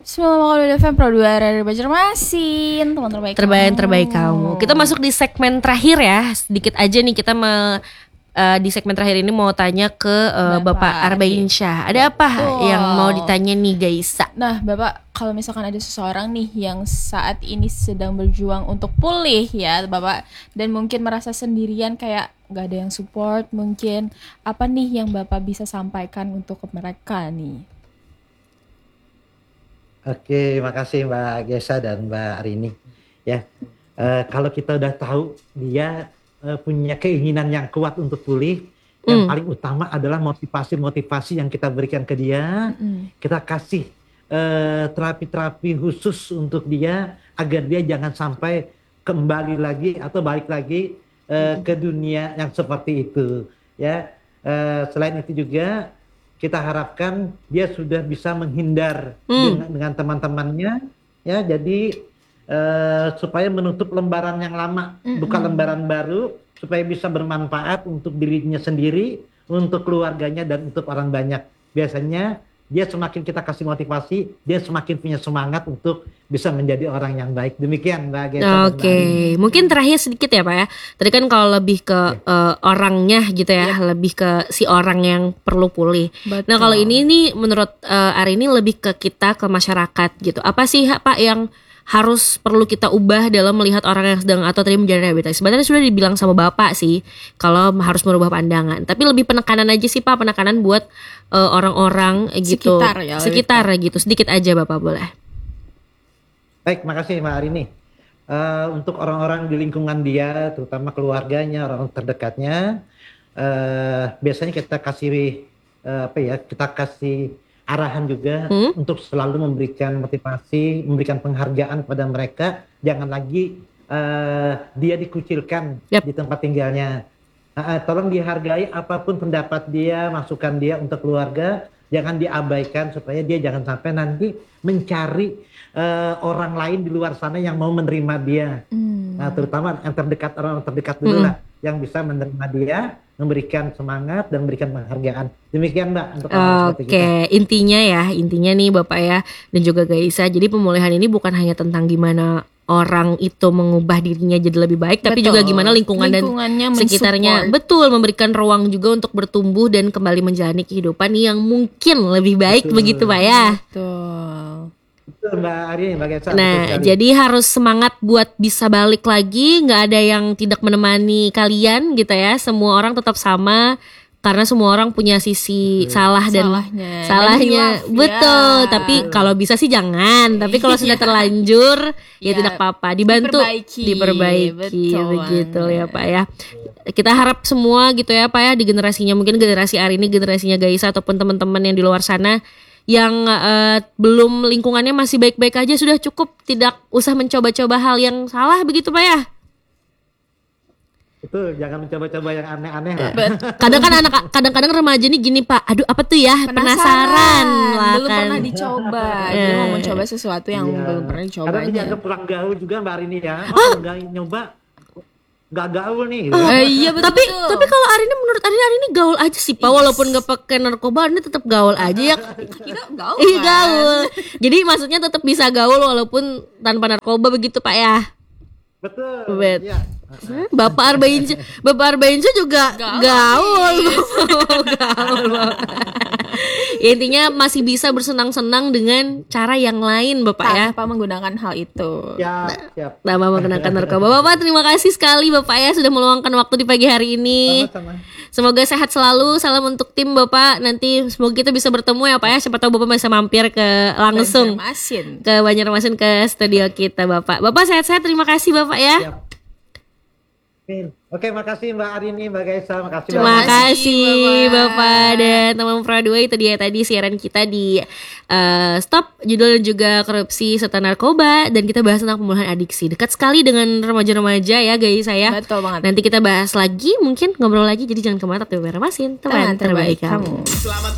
Bismillahirrahmanirrahim. FM Pro 2 RRI Banjarmasin. Teman terbaik kamu. Kita masuk di segmen terakhir ya. Sedikit aja nih kita di segmen terakhir ini mau tanya ke Bapak Arbainsya. Ada apa yang mau ditanya nih Gaisa? Nah Bapak, kalau misalkan ada seseorang nih yang saat ini sedang berjuang untuk pulih ya Bapak, dan mungkin merasa sendirian kayak gak ada yang support, mungkin apa nih yang Bapak bisa sampaikan untuk mereka nih? Oke, makasih Mbak Gesa dan Mbak Arini. Ya, kalau kita udah tahu dia punya keinginan yang kuat untuk pulih, yang paling utama adalah motivasi yang kita berikan ke dia. Kita kasih terapi-terapi khusus untuk dia agar dia jangan sampai kembali lagi atau balik lagi ke dunia yang seperti itu. Ya, selain itu juga kita harapkan dia sudah bisa menghindar dengan teman-temannya, ya. Jadi supaya menutup lembaran yang lama, buka lembaran baru, supaya bisa bermanfaat untuk dirinya sendiri, untuk keluarganya, dan untuk orang banyak. Biasanya dia semakin kita kasih motivasi, dia semakin punya semangat untuk bisa menjadi orang yang baik. Demikian Mbak Gesa. Oke, mungkin terakhir sedikit ya Pak ya. Tadi kan kalau lebih ke orangnya gitu ya, lebih ke si orang yang perlu pulih. Betul. Nah kalau ini nih menurut Arini lebih ke kita, ke masyarakat gitu. Apa sih Pak yang harus perlu kita ubah dalam melihat orang yang sedang atau tadi menjalani rehabilitasi? Sebenarnya sudah dibilang sama Bapak sih kalau harus merubah pandangan. Tapi lebih penekanan aja sih Pak, penekanan buat orang-orang gitu. Sekitar gitu. Sedikit aja Bapak boleh. Baik, makasih Mbak Arini. Untuk orang-orang di lingkungan dia, terutama keluarganya, orang terdekatnya, biasanya kita kasih kita kasih arahan juga untuk selalu memberikan motivasi, memberikan penghargaan kepada mereka. Jangan lagi dia dikucilkan di tempat tinggalnya. Tolong dihargai apapun pendapat dia, masukan dia untuk keluarga. Jangan diabaikan supaya dia jangan sampai nanti mencari orang lain di luar sana yang mau menerima dia. Nah, terutama yang terdekat, orang terdekat dulu lah yang bisa menerima dia, memberikan semangat dan memberikan penghargaan. Demikian Mbak untuk Oke, intinya nih Bapak ya dan juga Gaisa. Jadi pemulihan ini bukan hanya tentang gimana orang itu mengubah dirinya jadi lebih baik, tapi juga gimana lingkungan dan sekitarnya memberikan ruang juga untuk bertumbuh dan kembali menjalani kehidupan yang mungkin lebih baik. Begitu Pak ya. Betul Mbak Arini, Mbak Gesa. Nah, jadi harus semangat buat bisa balik lagi. Nggak ada yang tidak menemani kalian gitu ya. Semua orang tetap sama karena semua orang punya sisi salah dan salahnya. Betul. Tapi kalau bisa sih jangan. Tapi kalau sudah terlanjur ya tidak apa-apa. Dibantu, diperbaiki. Begitu ya Pak ya. Kita harap semua gitu ya Pak ya, di generasinya, mungkin generasi Arini, generasinya Gaisa ataupun teman-teman yang di luar sana yang belum lingkungannya masih baik-baik aja sudah cukup, tidak usah mencoba-coba hal yang salah begitu Pak ya. Betul, jangan mencoba-coba yang aneh-aneh lah. Kadang-kadang remaja nih gini Pak, aduh apa tuh ya, penasaran lah belum kan. Pernah dicoba, dia mau mencoba sesuatu yang belum pernah dicoba. Kadang dianggap kurang gaul juga Mbak Arini ya. Nggak nyoba, nggak gaul nih. Iya betul. Tapi kalau Arini, menurut Arini gaul aja sih Pak, walaupun nggak pakai narkoba, Arini tetap gaul aja ya. Kita gaul. Iya gaul. Jadi maksudnya tetap bisa gaul walaupun tanpa narkoba begitu Pak ya. Betul. Ya. Bapak Arbainsya juga gaul. Gaul. Ya, intinya masih bisa bersenang-senang dengan cara yang lain Bapak ya. Tanpa menggunakan hal itu. Siap. Tanpa menggunakan narkoba. Bapak terima kasih sekali Bapak ya sudah meluangkan waktu di pagi hari ini. Sama-sama. Semoga sehat selalu. Salam untuk tim Bapak. Nanti semoga kita bisa bertemu ya Pak ya. Siapa tahu Bapak bisa mampir ke langsung ke Banjarmasin, ke studio kita Bapak. Bapak sehat-sehat. Terima kasih Bapak ya. Siap. Oke, makasih Mbak Arini, Mbak Gaisa, makasih. Terima kasih Bapak dan teman Pro 2. Itu dia tadi siaran kita di Stop Judul juga Korupsi serta Narkoba, dan kita bahas tentang pemulihan adiksi. Dekat sekali dengan remaja-remaja ya guys saya. Betul banget. Nanti kita bahas lagi, mungkin ngobrol lagi, jadi jangan kemana-mana. Tapi Banjarmasin, teman terbaik kamu.